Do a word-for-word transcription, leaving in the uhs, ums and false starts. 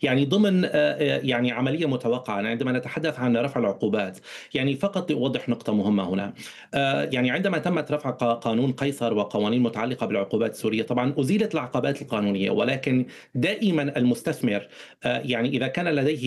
يعني ضمن آآ آآ يعني عملية متوقعة عندما نتحدث عن رفع العقوبات. يعني فقط لأوضح نقطة مهمة هنا. آآ يعني عندما تمت رفع ق قانون قيصر وقوانين متعلقة بالعقوبات السورية، طبعًا أُزيلت العقبات القانونية، ولكن دائمًا المستثمر آآ يعني إذا كان لديه